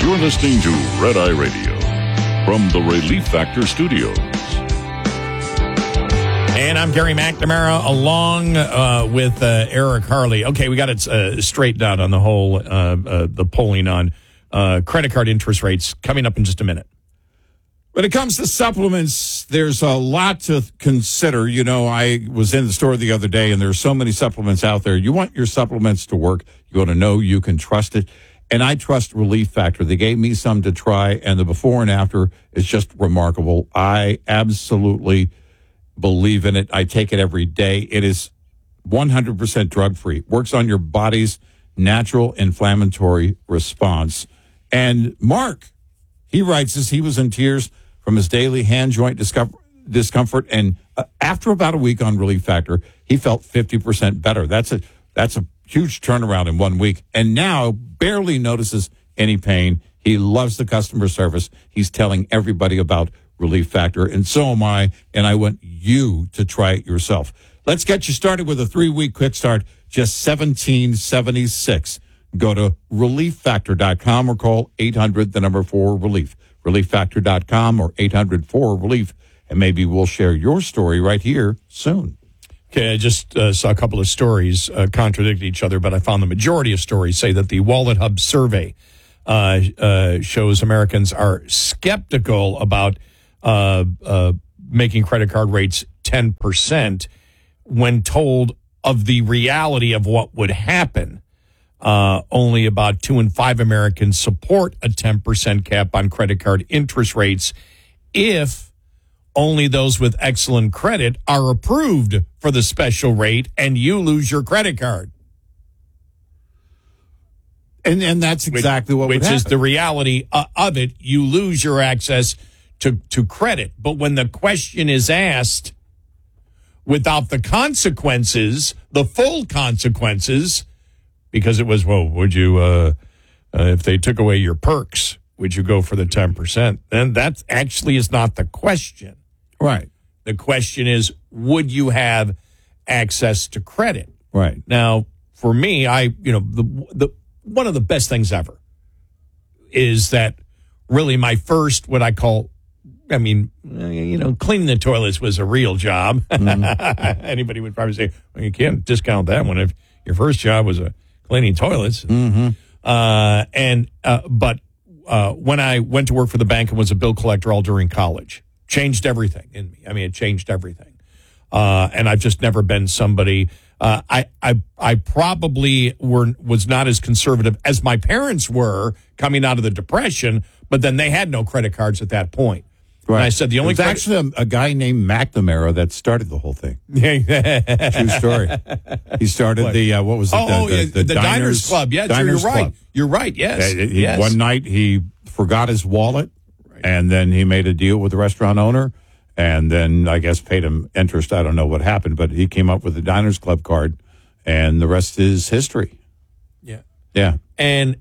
You're listening to Red Eye Radio from the Relief Factor Studios. And I'm Gary McNamara along with Eric Harley. Okay, we got it straightened out on the whole, the polling on credit card interest rates coming up in just a minute. When it comes to supplements, there's a lot to consider. You know, I was in the store the other day, and there's so many supplements out there. You want your supplements to work. You want to know you can trust it. And I trust Relief Factor. They gave me some to try, and the before and after is just remarkable. I absolutely believe in it. I take it every day. It is 100% drug-free. Works on your body's natural inflammatory response. And Mark, he writes this, he was in tears from his daily hand joint discomfort. And after about a week on Relief Factor, he felt 50% better. That's a huge turnaround in 1 week. And now barely notices any pain. He loves the customer service. He's telling everybody about Relief Factor. And so am I. And I want you to try it yourself. Let's get you started with a 3-week quick start. Just $17.76. Go to relieffactor.com or call 800-4RELIEF. Relieffactor.com or 800-4RELIEF. And maybe we'll share your story right here soon. Okay, I just saw a couple of stories contradict each other, but I found the majority of stories say that the Wallet Hub survey shows Americans are skeptical about making credit card rates 10% when told of the reality of what would happen. Only about 2 in 5 Americans support a 10% cap on credit card interest rates if only those with excellent credit are approved for the special rate and you lose your credit card. And that's exactly what would happen. Which is the reality of it. You lose your access to credit. But when the question is asked without the consequences, the full consequences, because it was, well, would you, if they took away your perks, would you go for the 10%? Then that actually is not the question. Right. The question is, would you have access to credit? Right. Now, for me, the one of the best things ever is that really my first, what I call, cleaning the toilets was a real job. Mm-hmm. Anybody would probably say, well, you can't discount that one if your first job was cleaning toilets. Mm-hmm. But when I went to work for the bank and was a bill collector all during college, changed everything in me. I mean, it changed everything. And I've just never been somebody. I probably was not as conservative as my parents were coming out of the Depression, but then they had no credit cards at that point. Right. And I said the only It was actually a guy named McNamara that started the whole thing. True story. He started the Diners Club. Yeah, Diners you're right. Club. You're right. Yes. Yes. One night he forgot his wallet, and then he made a deal with the restaurant owner, and then I guess paid him interest. I don't know what happened, but he came up with the Diners Club card, and the rest is history. Yeah. Yeah. And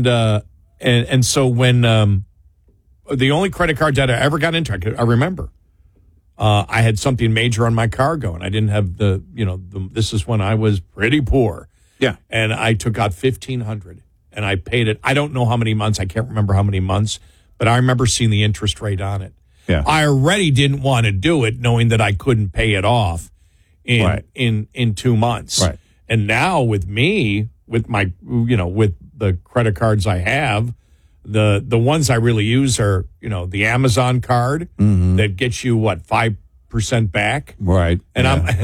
so when the only credit card debt I ever got into, I remember, I had something major on my car going. I didn't have this is when I was pretty poor. Yeah. And I took out $1,500 and I paid it. I don't know how many months. I can't remember how many months, but I remember seeing the interest rate on it. Yeah. I already didn't want to do it knowing that I couldn't pay it off in 2 months. Right. And now with my, with the credit cards I have, the ones I really use are, the Amazon card that gets you 5% back. Right. And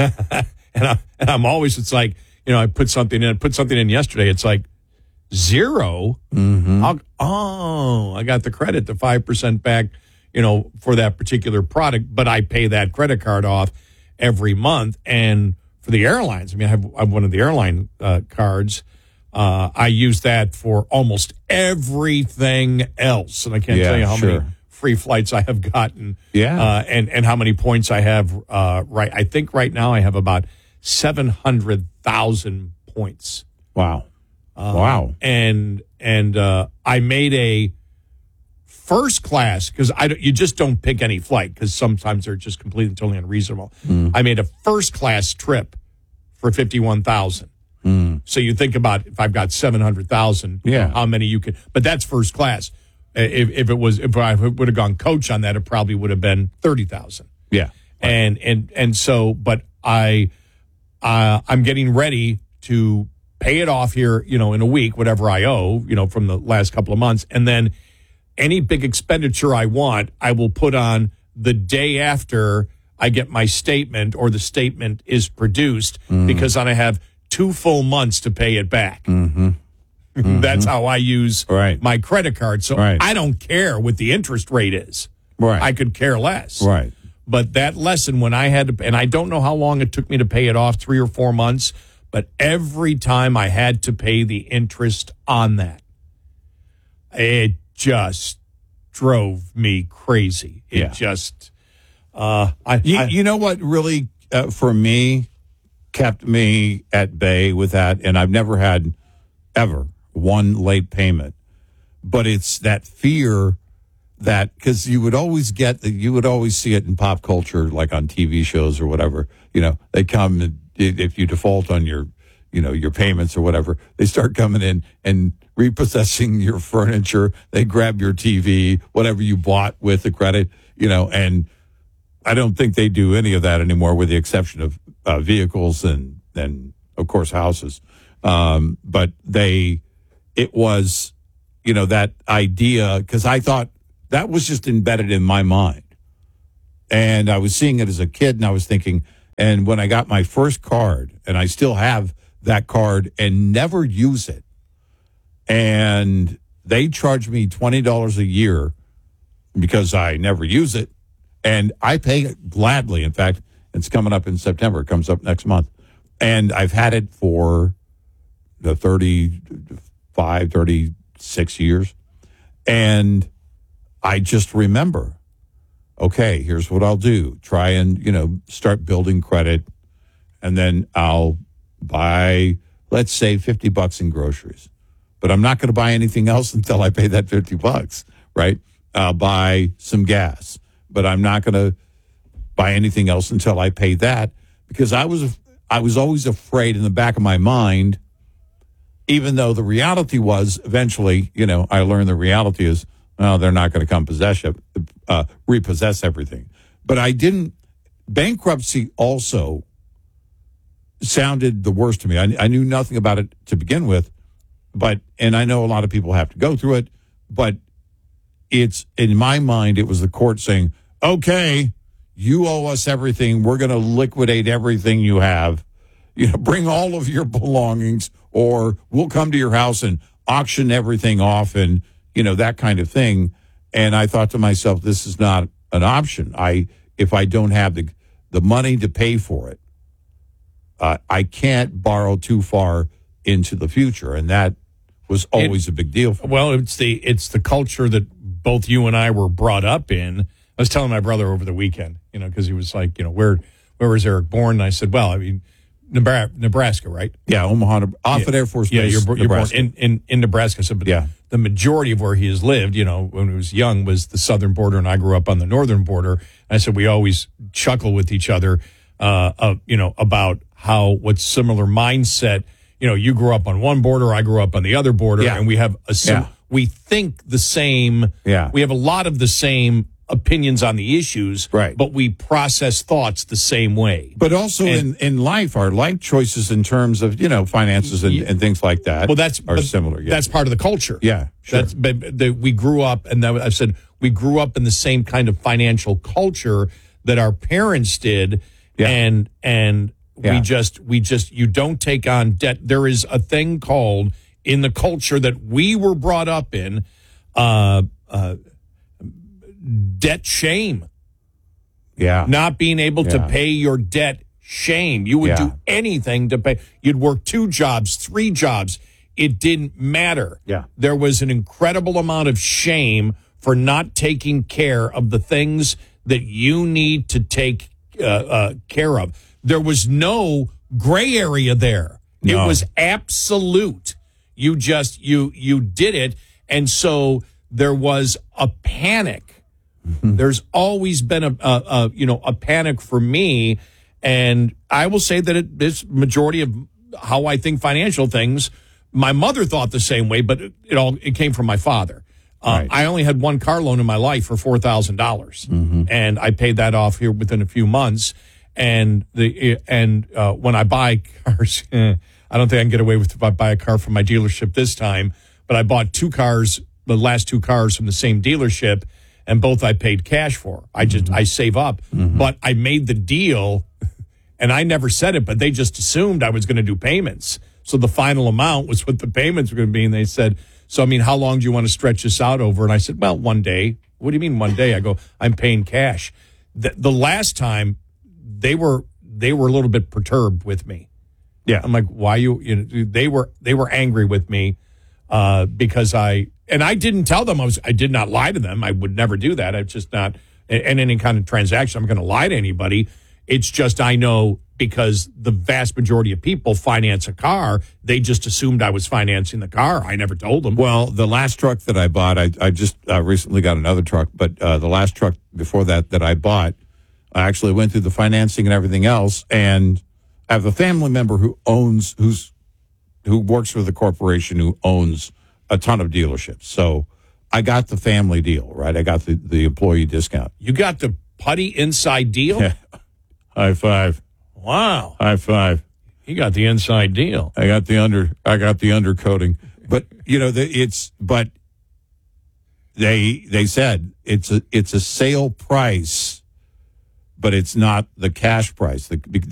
I'm always, it's like, I put something in yesterday. It's like 0. Mm-hmm. I got the credit, the 5% back, for that particular product, but I pay that credit card off every month. And for the airlines, I have one of the airline cards. I use that for almost everything else. And I can't tell you how many free flights I have gotten. Yeah. And how many points I have. I think right now I have about 700,000 points. Wow. Wow. And I made a first class, because you just don't pick any flight, because sometimes they're just completely and totally unreasonable. I made a first class trip for 51,000. So you think about if I've got 700,000, how many you could, but that's first class. If I would have gone coach on that, it probably would have been $30,000. Yeah. And so, but I'm getting ready to pay it off here, in a week, whatever I owe, from the last couple of months. And then any big expenditure I want, I will put on the day after I get my statement or the statement is produced, because then I have 2 full months to pay it back. That's how I use my credit card. So I don't care what the interest rate is. I could care less. But that lesson, when I had to, and I don't know how long it took me to pay it off, 3 or 4 months, but every time I had to pay the interest on that, it just drove me crazy. It just, you know what really, for me, kept me at bay with that, and I've never had ever one late payment, but it's that fear that, because you would always see it in pop culture, like on TV shows or whatever, they come and if you default on your payments or whatever, they start coming in and repossessing your furniture. They grab your TV, whatever you bought with the credit, and I don't think they do any of that anymore, with the exception of vehicles and of course houses. But it was, that idea, because I thought that was just embedded in my mind. And I was seeing it as a kid, and I was thinking, and when I got my first card, and I still have that card and never use it, and they charge me $20 a year because I never use it, and I pay it gladly. In fact, it's coming up in September. It comes up next month. And I've had it for the 35, 36 years. And I just remember, okay, here's what I'll do. Try and, start building credit. And then I'll buy, let's say, $50 in groceries. But I'm not going to buy anything else until I pay that $50, right? I'll buy some gas. But I'm not going to buy anything else until I pay that, because I was always afraid in the back of my mind, even though the reality was eventually, I learned the reality is, they're not going to come repossess everything. But I didn't. Bankruptcy also sounded the worst to me. I knew nothing about it to begin with, and I know a lot of people have to go through it, but it's, in my mind, it was the court saying, okay, you owe us everything. We're going to liquidate everything you have. Bring all of your belongings, or we'll come to your house and auction everything off, and, that kind of thing. And I thought to myself, this is not an option. If I don't have the money to pay for it, I can't borrow too far into the future. And that was always a big deal for me. Well, it's the culture that both you and I were brought up in. I was telling my brother over the weekend, because he was like, where was Eric born? And I said, well, I mean, Nebraska, right? Yeah, Omaha, Offutt Air Force Base. Yeah, you're born in Nebraska. So, but the majority of where he has lived, when he was young, was the southern border, and I grew up on the northern border. And I said we always chuckle with each other, about what similar mindset. You grew up on one border, I grew up on the other border, and we have we think the same. Yeah, we have a lot of the same opinions on the issues, right? But we process thoughts the same way. But also in life, our life choices in terms of finances and things like that. Well, are similar. Yeah. That's part of the culture. Yeah, sure. We grew up, and I've said we grew up in the same kind of financial culture that our parents did, and we just you don't take on debt. There is a thing called, in the culture that we were brought up in, debt shame. Yeah. Not being able to pay your debt, shame. You would do anything to pay. You'd work 2 jobs, 3 jobs. It didn't matter. Yeah. There was an incredible amount of shame for not taking care of the things that you need to take care of. There was no gray area there. No. It was absolute. You just, you did it. And so there was a panic. There's always been a panic for me, and I will say that this majority of how I think financial things, my mother thought the same way, but it came from my father. Right. I only had one car loan in my life for $4,000, and I paid that off here within a few months. And when I buy cars, I don't think I can get away with if I buy a car from my dealership this time. But I bought two cars, the last two cars from the same dealership, and both I paid cash for. I save up, but I made the deal, and I never said it, but they just assumed I was going to do payments. So the final amount was what the payments were going to be, and they said, so, I mean, how long do you want to stretch this out over? And I said, well, one day. What do you mean one day? I go, I'm paying cash. The last time, they were a little bit perturbed with me. Yeah. I'm like, why they were angry with me because I didn't tell them I did not lie to them. I would never do that. I'm just not in any kind of transaction. I'm going to lie to anybody. It's just I know because the vast majority of people finance a car, they just assumed I was financing the car. I never told them. Well, the last truck that I bought, I just recently got another truck, but the last truck before that I bought, I actually went through the financing and everything else, and I have a family member who works for the corporation who owns a ton of dealerships. So I got the family deal, right? I got the employee discount. You got the putty inside deal? Yeah. High five. Wow. High five. You got the inside deal. I got the undercoating. But but they said it's a sale price, but it's not the cash price.